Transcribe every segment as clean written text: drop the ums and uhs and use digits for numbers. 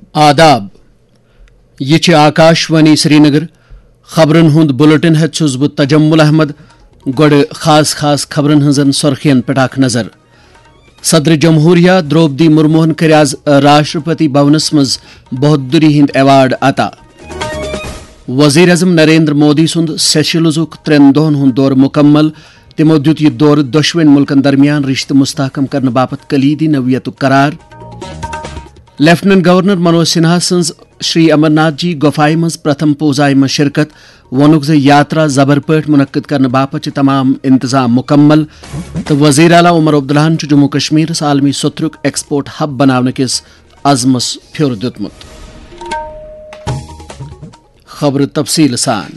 آداب یہ آکاشوانی سری نگر خبرن ہند بلٹن ہیت چھس بہ تجمل احمد گوڑ خاص خبرن ہنزن سرخین پہ اخ نظر صدر جمہوریہ دروپدی مرموہن کر آز راشٹرپتی بھونس مز بہادری ہند ایوارڈ عطا وزیر اعظم نریندر مودی سند سیشلزک 3 دہن ہند دور مکمل تمو دیت یہ دور دشوین ملکن درمیان رشتہ مستحکم کرنے باپت کلیدی نوعیت قرار lieutenant governor Manoj Sinha sons Shri Amarnath جی گفائی مز پرتھم پوزائی مز شرکت وونک ز یاترا زبر پٹ منعقد کرنے باپت تمام انتظام مکمل تو وزیر اعلیٰ عمر عبداللہ جموں کشمیر عالمی سترک ایکسپورٹ ہب بنانے کس عزمس پھر دتمت خبر تفصیل سان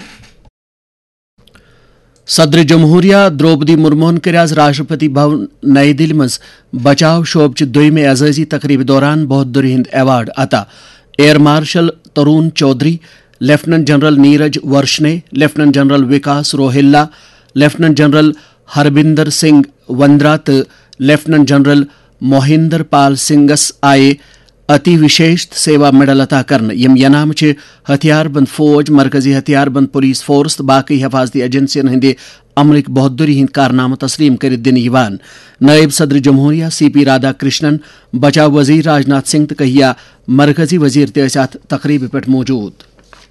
صدر جمہوریہ دروپدی مرموہن کر آز راشٹرپتی بھون نئی دہلی مز بچاؤ شعبہ چہ دویم اعزازی تقریب دوران بہادری ہند ایوارڈ عطا ایئر مارشل ترون Chaudhry lieutenant general Neeraj ورشنے lieutenant general وکاس روہیلا لیفٹننٹ جنرل ہربندر سنگھ وندرا تو لیفٹننٹ جنرل موہندر پال سنگھس آئے اتی وشیش سیوا میڈل عطا کرنے یم ینام چھ ہتھیار بند فوج مرکزی ہتھیار بند پولیس فورس تو باقی حفاظتی ایجنسین ہندے عملک بہادری ہند کارنامہ تسلیم کر دن یوان نائب صدر جمہوریہ سی پی رادھا کرشنن بچاؤ وزیر راجناتھ سنگھ تو کہیا مرکزی وزیر تیسات تقریب پہ موجود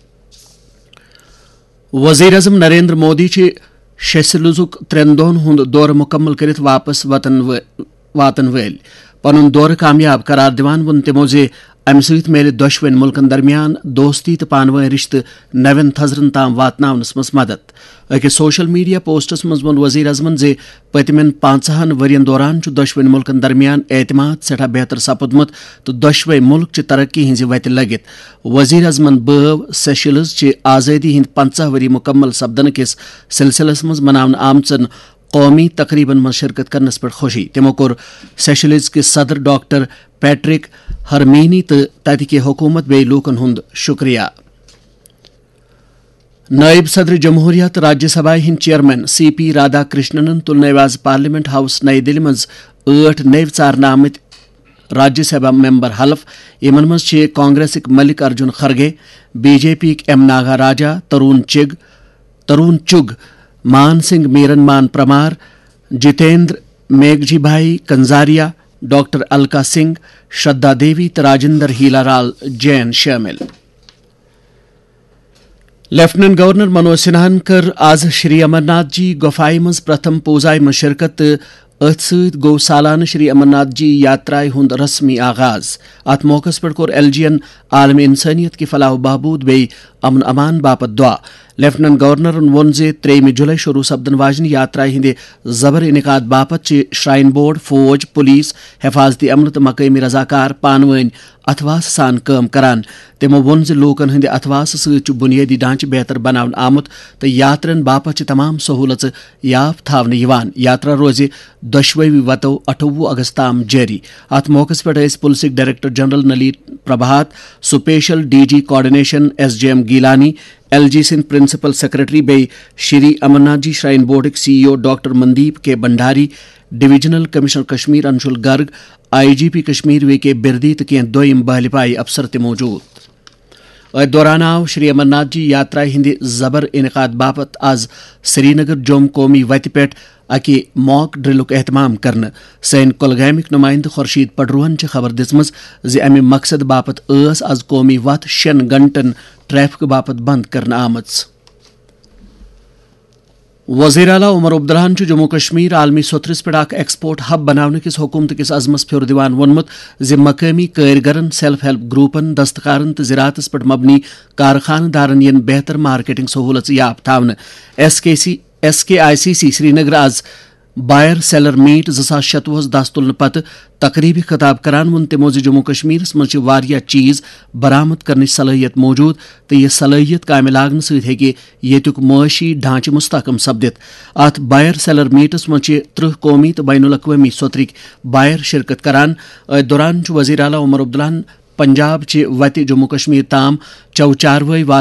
وزیر اعظم نریندر مودی چھ شیسلزک 3 دہن ہند دور مکمل کرت واپس واتن ول پن دور کامیاب قرار دیوان ون تمو زِ امہ سۭتۍ میلہِ دۄشوٕنی ملکن درمیان دوستی تو پانوٲنۍ رشتہ نوین تھزرن تام واتناونس مز مدد أکس سوشل میڈیا پوسٹس مز وون وزیر اعظمن زِ پتمن 5 ورین دوران دۄشوٕنی ملکن درمیان اعتماد سٹھاہ بہتر سپدمت تو دۄشوے ملک چھ ترقی ہنزِ وتہِ لگت وزیر اعظمن بٲو سیشلز چہ آزادی ہند 50 وری مکمل سپدن کس سلسلس مز مناونہٕ آمژن قومی تقریبن من شرکت کرنس پہ خوشی تمو کور سیشلز کس صدر ڈاکٹر پیٹرک ہرمینی تو تتہ حکومت بی لوکن ہند شکریہ نائب صدر جمہوریہ تو راجیہ سبھا ہند چیئرمین سی پی رادھا کرشنن تلنے آز پارلیمنٹ ہاؤس نئی دہلی مز 8 نو ژارنہ آمت راجیہ سبھا ممبر حلف یمن مز چھ کانگریسک ملک Arjun خرگے B J P M Naga راجا ترون چگ مان سنگھ میرن مان پرمار جتیندر میگھجی بھائی کنزاریا ڈاکٹر الکا سنگھ شردا دیوی تو راجندر ہیلا رال جین شامل لیفٹننٹ گورنر منوج سنہن کر آز شری امرناتھ جی گفائی مز پرتھم پوزائی مز شرکت تو ات ست گو سالانہ شری امرناتھ جی یاترائے ہند رسمی آغاز ات موقع پہ کور ایل جی ین عالم انسانیت کی فلاح و بہبود بی امن امان باپت دعا لیفٹننٹ گورنرن وون زِ 3 جولائی شروع سپدن واجنہ یاترائے ہندِ زبر انعقاد باپت چھ شرائن بورڈ فوج پولیس حفاظتی عملہ تو مقامی رضاکار پانوٲنۍ اتھواس سان کٲم کران تمو وون زِ لوکن ہندِ اتھواس سۭتۍ بنیادی ڈھانچہ بہتر بناونہٕ آمت تو یاترین باپت چھ تمام سہولت یاف تھاونہٕ یوان یاترا روزِ دۄشوٕے وتو 28 اگست تام جاری ات موقع پہ پُلسٕکۍ ڈائریکٹر جنرل نلی Prabhat special D G coordination S J M Gilani L G Sindh principal secretary be Shri Amarnath G shrine بورڈک C E O doctor Mandeep کے بنڈاری ڈویژنل کمشنر کشمیر انشول گرگ آئی جی پی کشمیر وی کے بردی تو کینٛہہ دویم بہلہِ پائی افسر تہ موجود ات دوران آو شری امرناتھ جی یاترائے ہندِ زبر انعقاد باپت آز سری نگر جوم قومی وتہ پہ اکہ موک ڈرلک اہتمام کرنے سین کۄلگامک نمائندہ خورشید پڈروہن خبر دِژمٕژ زِ امہ مقصد باپت ٲس آز قومی وتھ 6 گھنٹن ٹریفک باپت بند کرنے آمٕژ وزیر اعلیٰ عمر عبداللہ جموں کشمیر عالمی سترس پہ اخ ایکسپورٹ ہب بنانے کس حکومت کس عزمس پھر دیوان وونمت زِ مقامی کٲرگرن سیلف ہیلپ گروپن دستکارن تو زراعتس پہ مبنی کارخانہ دارن ین بہتر مارکیٹنگ سہولت یاف تھاونہ ایس کے آئی سی سی سری نگر آز بائر سیلر میٹ 2026 دس تلنہ پتہ تقریبی خطاب کران وون تمو زِ جموں کشمیرس مز واریاہ چیز برآمد کرنچ صلاحیت موجود تو یہ صلاحیت کامہ لاگنہ ست ہیکہ یتیک معاشی ڈھانچہ مستحکم سپدت ات بائر سیلر میٹس مز 30 قومی تو بین الاقوامی سطرک بائر شرکت کران دوران وزیر اعلیٰ عمر عبداللہ پنجاب چہ وتہ جموں کشمیر تام چو چاروٲے